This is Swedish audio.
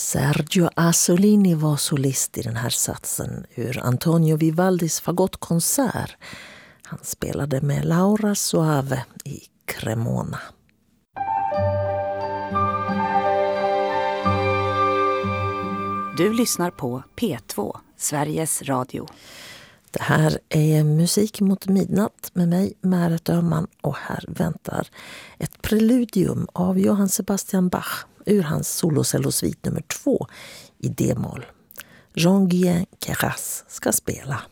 Sergio Asolini var solist i den här satsen ur Antonio Vivaldis fagottkonsert. Han spelade med Laura Soave i Cremona. Du lyssnar på P2, Sveriges Radio. Det här är Musik mot midnatt med mig, Märet Öhman, och här väntar ett preludium av Johann Sebastian Bach ur hans solocellosvit nummer 2 i D-moll. Jean-Guyen Queyras ska spela.